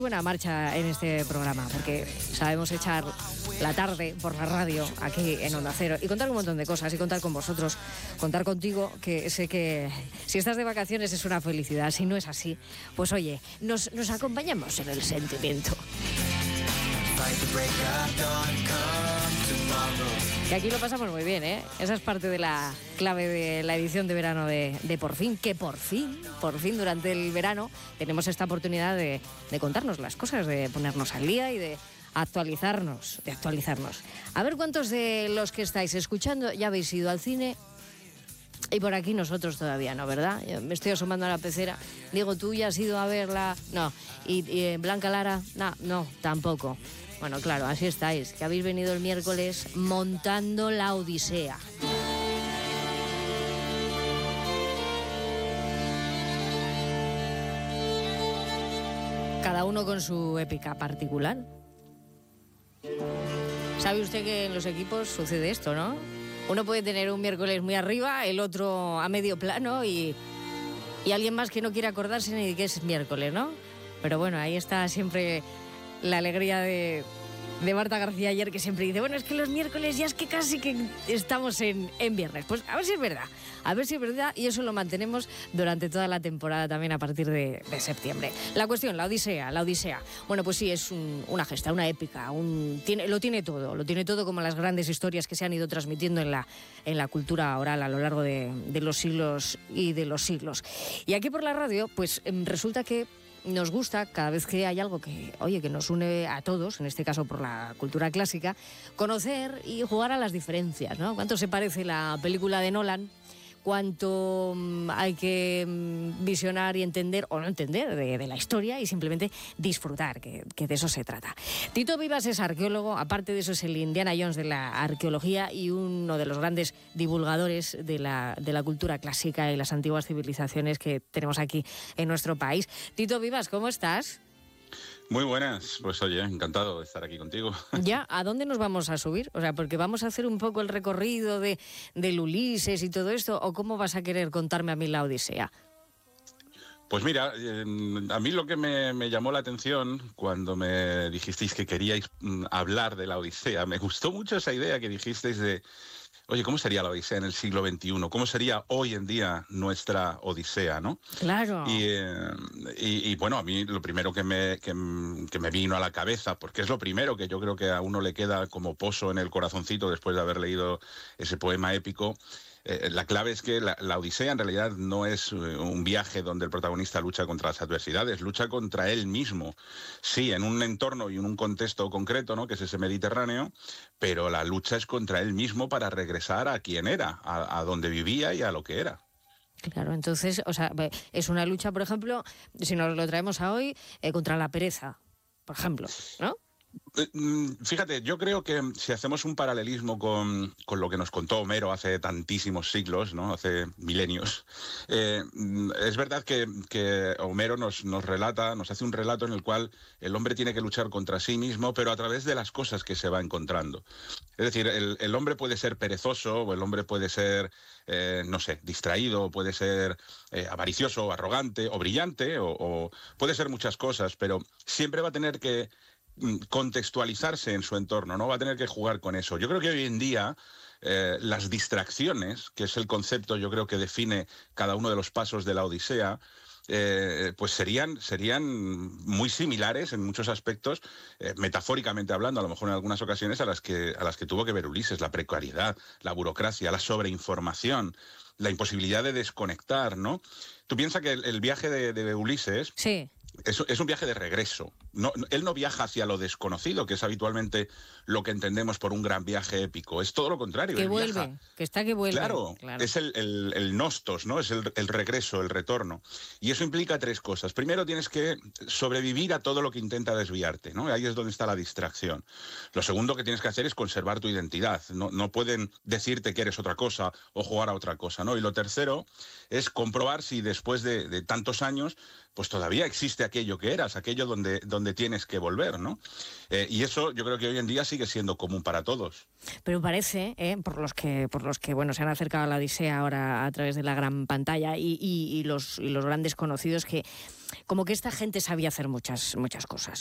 Buena marcha en este programa, porque sabemos echar la tarde por la radio aquí en Onda Cero y contar un montón de cosas y contar con vosotros, contar contigo, que sé que si estás de vacaciones es una felicidad. Si no es así, pues oye, nos acompañamos en el sentimiento. Que aquí lo pasamos muy bien, ¿eh? Esa es parte de la clave de la edición de verano de Por Fin, que por fin, durante el verano tenemos esta oportunidad de contarnos las cosas, de ponernos al día y de actualizarnos. A ver cuántos de los que estáis escuchando ya habéis ido al cine. Y por aquí nosotros todavía no, ¿verdad? Yo me estoy asomando a la pecera. Digo, ¿tú ya has ido a verla? No. ¿Y Blanca Lara? No, tampoco. Bueno, claro, así estáis, que habéis venido el miércoles montando la Odisea. Cada uno con su épica particular. ¿Sabe usted que en los equipos sucede esto, no? Uno puede tener un miércoles muy arriba, el otro a medio plano y alguien más que no quiere acordarse ni de que es miércoles, ¿no? Pero bueno, ahí está siempre la alegría de Marta García ayer, que siempre dice, bueno, es que los miércoles ya es que casi que estamos en viernes. Pues a ver si es verdad, y eso lo mantenemos durante toda la temporada también a partir de septiembre. La cuestión, la Odisea. Bueno, pues sí, es una gesta, una épica, lo tiene todo como las grandes historias que se han ido transmitiendo en la cultura oral a lo largo de los siglos y de los siglos. Y aquí por la radio, pues resulta que nos gusta, cada vez que hay algo que nos une a todos, en este caso por la cultura clásica, conocer y jugar a las diferencias, ¿no? ¿Cuánto se parece la película de Nolan? ¿Cuánto hay que visionar y entender o no entender de la historia y simplemente disfrutar, que de eso se trata? Tito Vivas es arqueólogo, aparte de eso es el Indiana Jones de la arqueología y uno de los grandes divulgadores de la cultura clásica y las antiguas civilizaciones que tenemos aquí en nuestro país. Tito Vivas, ¿cómo estás? Muy buenas, pues oye, encantado de estar aquí contigo. ¿Ya? ¿A dónde nos vamos a subir? O sea, porque vamos a hacer un poco el recorrido del Ulises y todo esto, ¿o cómo vas a querer contarme a mí la Odisea? Pues mira, a mí lo que me llamó la atención cuando me dijisteis que queríais hablar de la Odisea, me gustó mucho esa idea que dijisteis de, oye, ¿cómo sería la Odisea en el siglo XXI? ¿Cómo sería hoy en día nuestra Odisea, no? Claro. Y bueno, a mí lo primero que me vino a la cabeza, porque es lo primero que yo creo que a uno le queda como pozo en el corazoncito después de haber leído ese poema épico, la clave es que la Odisea en realidad no es un viaje donde el protagonista lucha contra las adversidades, lucha contra él mismo. Sí, en un entorno y en un contexto concreto, ¿no?, que es ese Mediterráneo, pero la lucha es contra él mismo para regresar a quien era, a donde vivía y a lo que era. Claro, entonces, o sea, es una lucha, por ejemplo, si nos lo traemos a hoy, contra la pereza, por ejemplo, ¿no? Fíjate, yo creo que si hacemos un paralelismo con lo que nos contó Homero hace tantísimos siglos, ¿no?, hace milenios, es verdad que Homero nos relata, nos hace un relato en el cual el hombre tiene que luchar contra sí mismo, pero a través de las cosas que se va encontrando. Es decir, el hombre puede ser perezoso, o el hombre puede ser, no sé, distraído, puede ser avaricioso, o arrogante, o brillante, o puede ser muchas cosas, pero siempre va a tener que contextualizarse en su entorno, ¿no? Va a tener que jugar con eso. Yo creo que hoy en día las distracciones, que es el concepto yo creo que define cada uno de los pasos de la Odisea, pues serían muy similares en muchos aspectos, metafóricamente hablando, a lo mejor en algunas ocasiones, a las que tuvo que ver Ulises: la precariedad, la burocracia, la sobreinformación, la imposibilidad de desconectar, ¿no? Tú piensas que el viaje de Ulises... Sí. Es un viaje de regreso. Él no viaja hacia lo desconocido, que es habitualmente lo que entendemos por un gran viaje épico. Es todo lo contrario. Que vuelve, que vuelve. Claro, es el nostos, ¿no? Es el regreso, el retorno. Y eso implica tres cosas. Primero, tienes que sobrevivir a todo lo que intenta desviarte, ¿no? Ahí es donde está la distracción. Lo segundo que tienes que hacer es conservar tu identidad. No pueden decirte que eres otra cosa o jugar a otra cosa, ¿no? Y lo tercero es comprobar si después de tantos años pues todavía existe aquello que eras, aquello donde tienes que volver, ¿no? Y eso yo creo que hoy en día sigue siendo común para todos. Pero parece, por los que bueno, se han acercado a la Odisea ahora a través de la gran pantalla y los grandes conocidos, que como que esta gente sabía hacer muchas cosas.